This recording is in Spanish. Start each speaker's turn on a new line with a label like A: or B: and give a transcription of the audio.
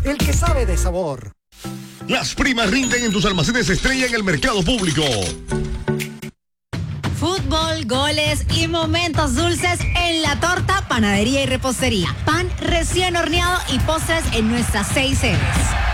A: el que sabe de sabor.
B: Las primas rinden en tus almacenes Estrella en el mercado público.
C: Fútbol, goles y momentos dulces en la torta, panadería y repostería. Pan recién horneado y postres en nuestras 6 sedes.